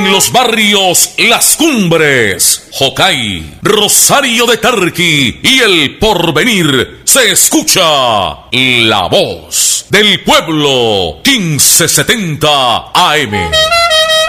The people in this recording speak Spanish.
En los barrios Las Cumbres, Jocay, Rosario de Tarqui y El Porvenir se escucha la voz del pueblo 1570 AM.